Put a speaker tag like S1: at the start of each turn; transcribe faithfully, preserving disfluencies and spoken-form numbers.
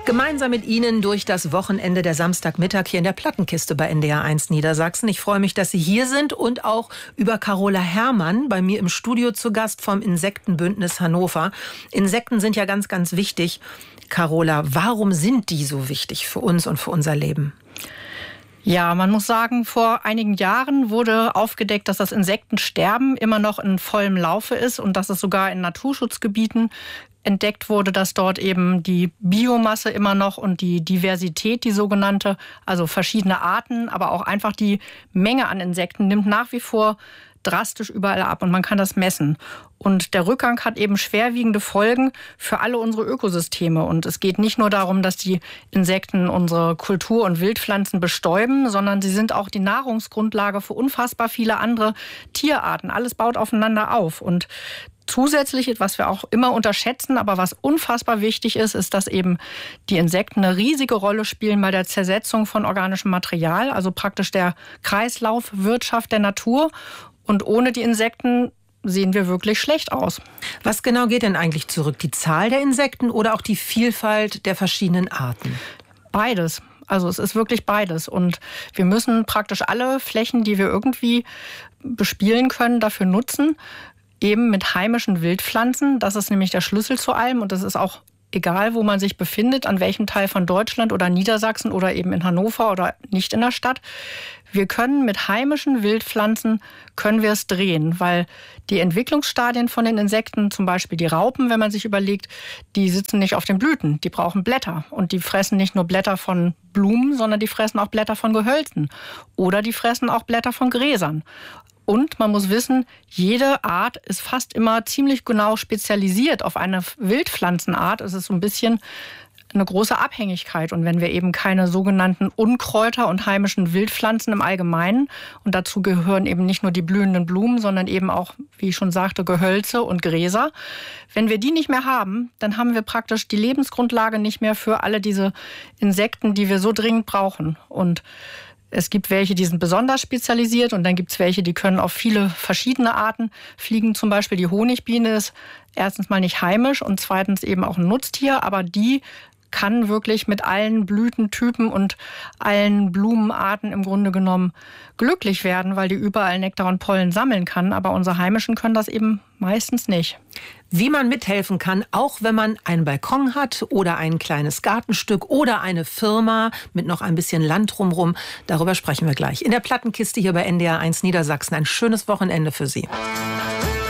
S1: Gemeinsam mit Ihnen durch das Wochenende der Samstagmittag hier in der Plattenkiste bei N D R eins Niedersachsen. Ich freue mich, dass Sie hier sind und auch über Carola Herrmann bei mir im Studio zu Gast vom Insektenbündnis Hannover. Insekten sind ja ganz, ganz wichtig. Carola, warum sind die so wichtig für uns und für unser Leben?
S2: Ja, man muss sagen, vor einigen Jahren wurde aufgedeckt, dass das Insektensterben immer noch in vollem Laufe ist und dass es sogar in Naturschutzgebieten entdeckt wurde, dass dort eben die Biomasse immer noch und die Diversität, die sogenannte, also verschiedene Arten, aber auch einfach die Menge an Insekten nimmt nach wie vor drastisch überall ab und man kann das messen. Und der Rückgang hat eben schwerwiegende Folgen für alle unsere Ökosysteme. Und es geht nicht nur darum, dass die Insekten unsere Kultur- und Wildpflanzen bestäuben, sondern sie sind auch die Nahrungsgrundlage für unfassbar viele andere Tierarten. Alles baut aufeinander auf. Und zusätzlich, was wir auch immer unterschätzen, aber was unfassbar wichtig ist, ist, dass eben die Insekten eine riesige Rolle spielen bei der Zersetzung von organischem Material, also praktisch der Kreislaufwirtschaft der Natur. Und ohne die Insekten sehen wir wirklich schlecht aus.
S1: Was genau geht denn eigentlich zurück? Die Zahl der Insekten oder auch die Vielfalt der verschiedenen Arten?
S2: Beides. Also es ist wirklich beides. Und wir müssen praktisch alle Flächen, die wir irgendwie bespielen können, dafür nutzen, eben mit heimischen Wildpflanzen. Das ist nämlich der Schlüssel zu allem. Und das ist auch egal, wo man sich befindet, an welchem Teil von Deutschland oder Niedersachsen oder eben in Hannover oder nicht in der Stadt. Wir können mit heimischen Wildpflanzen, können wir es drehen, weil die Entwicklungsstadien von den Insekten, zum Beispiel die Raupen, wenn man sich überlegt, die sitzen nicht auf den Blüten, die brauchen Blätter. Und die fressen nicht nur Blätter von Blumen, sondern die fressen auch Blätter von Gehölzen. Oder die fressen auch Blätter von Gräsern. Und man muss wissen, jede Art ist fast immer ziemlich genau spezialisiert auf eine Wildpflanzenart. Es ist so ein bisschen eine große Abhängigkeit. Und wenn wir eben keine sogenannten Unkräuter und heimischen Wildpflanzen im Allgemeinen, und dazu gehören eben nicht nur die blühenden Blumen, sondern eben auch, wie ich schon sagte, Gehölze und Gräser. Wenn wir die nicht mehr haben, dann haben wir praktisch die Lebensgrundlage nicht mehr für alle diese Insekten, die wir so dringend brauchen. Und es gibt welche, die sind besonders spezialisiert und dann gibt es welche, die können auf viele verschiedene Arten fliegen. Zum Beispiel die Honigbiene ist erstens mal nicht heimisch und zweitens eben auch ein Nutztier, aber die kann wirklich mit allen Blütentypen und allen Blumenarten im Grunde genommen glücklich werden, weil die überall Nektar und Pollen sammeln kann. Aber unsere Heimischen können das eben meistens nicht.
S1: Wie man mithelfen kann, auch wenn man einen Balkon hat oder ein kleines Gartenstück oder eine Firma mit noch ein bisschen Land drumherum, darüber sprechen wir gleich. In der Plattenkiste hier bei N D R eins Niedersachsen. Ein schönes Wochenende für Sie.